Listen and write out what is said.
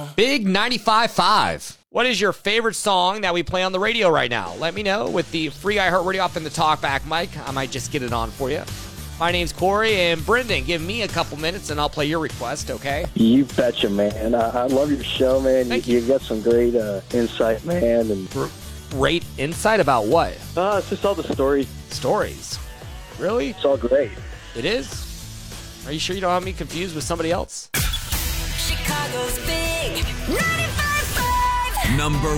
Big 95.5. What is your favorite song that we play on the radio right now? Let me know with the free iHeartRadio off in the talkback mic. I might just get it on for you. My name's Corey, and Brendan, give me a couple minutes, and I'll play your request, okay? You betcha, man. I love your show, man. Thank you got some great insight, man. And Great insight about what? it's just all the stories. Stories. Really? It's all great. It is? Are you sure you don't have me confused with somebody else? Chicago's Big 95.5. Number